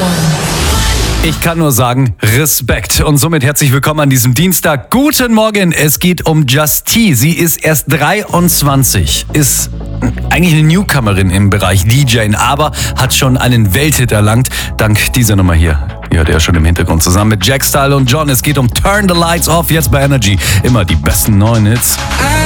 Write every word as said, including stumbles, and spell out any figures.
Ich kann nur sagen, Respekt. Und somit herzlich willkommen an diesem Dienstag. Guten Morgen, es geht um Just-T. Sie ist erst dreiundzwanzig, ist eigentlich eine Newcomerin im Bereich DJing, aber hat schon einen Welthit erlangt, dank dieser Nummer hier. Ihr hört ja schon im Hintergrund zusammen mit Jack Style und John. Es geht um Turn the Lights Off, jetzt bei Energy. Immer die besten neuen Hits.